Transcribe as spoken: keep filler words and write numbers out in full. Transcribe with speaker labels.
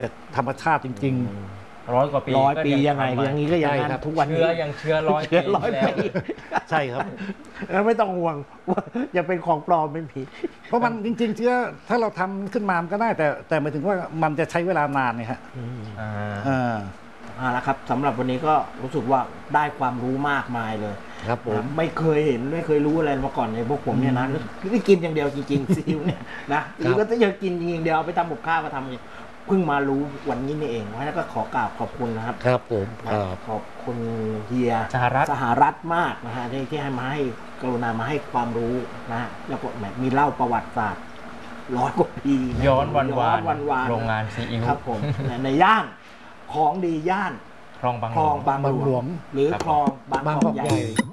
Speaker 1: ธรรมชาติจริง
Speaker 2: ร้อยกว่าปี
Speaker 3: ร้อยปียังไงอย่างนี้ก็ยังงั้นทุกวันนี้
Speaker 2: เชื้อยังเชื้อร้อยปีแล้ว
Speaker 1: ๆ ใช่ครับ
Speaker 3: แล้วไม่ต้องห่วงว่าจะเป็นของปลอมไม่ผิด
Speaker 1: เพราะมันจริงๆเชื้อถ้าเราทำขึ้นมามันก็ได้แต่แต่หมายถึงว่ามันจะใช้เวลานานไงฮะ
Speaker 2: อ่า
Speaker 1: อ่า
Speaker 3: เอาละครับสำหรับวันนี้ก็รู้สึกว่าได้ความรู้มากมายเลย
Speaker 1: ครับผม
Speaker 3: นะไม่เคยเห็นไม่เคยรู้อะไรมาก่อนในพวกผมเนี่ยนะนี่กินอย่างเดียวจริงๆซีอิ๊วเนี่ยนะซีอิ๊วก็จะกินอย่างเดียวเอาไปทำกับข้าวมาทำเองเพิ่งมารู้วันนี้นี่เองเพราะฉะนั้นก็ขอกราบขอบคุณนะครับ
Speaker 1: ครับผมค
Speaker 3: นะ
Speaker 1: รับ
Speaker 3: ขอบคุณเฮีย
Speaker 2: สหรัฐ
Speaker 3: สหรัฐมากนะฮะที่ที่ให้มาให้กรุณามาให้ความรู้นะฮะแล้วก็แหมมีเล่าประวัติศาสตร์ร้อยกว่าปีะ
Speaker 2: ย้อนวันวาน
Speaker 3: ย้อนวันวาน
Speaker 2: โรงงานซีอิ๊ว
Speaker 3: ครับผมในย่านของดีย่าน
Speaker 2: คลองบาง
Speaker 3: คลอง
Speaker 2: หลวง
Speaker 3: บางหลวงหรือ
Speaker 2: ครับ
Speaker 3: คลองบาง
Speaker 1: บาง
Speaker 3: ก
Speaker 1: ก
Speaker 3: อ
Speaker 1: อก ก
Speaker 3: ให
Speaker 1: ให
Speaker 3: ญ่
Speaker 1: ญ่